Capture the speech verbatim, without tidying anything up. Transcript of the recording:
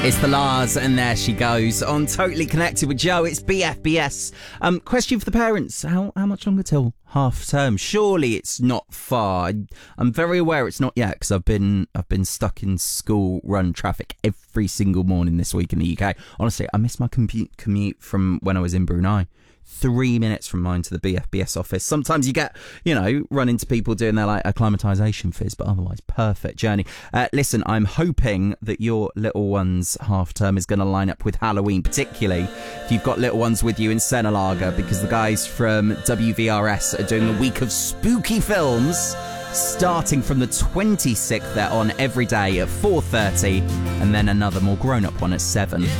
It's the Lars, and there she goes on Totally Connected with Joe. It's B F B S. Um, question for the parents: How how much longer till half term? Surely it's not far. I'm very aware it's not yet because I've been I've been stuck in school run traffic every single morning this week in the U K. Honestly, I miss my commute commute from when I was in Brunei. Three minutes from mine to the B F B S office. Sometimes you get, you know, run into people doing their like acclimatisation fizz, but otherwise, perfect journey. Uh, listen, I'm hoping that your little one's half term is going to line up with Halloween, particularly if you've got little ones with you in Senalaga, because the guys from W V R S are doing a week of spooky films starting from the twenty-sixth. They're on every day at four thirty, and then another more grown-up one at seven.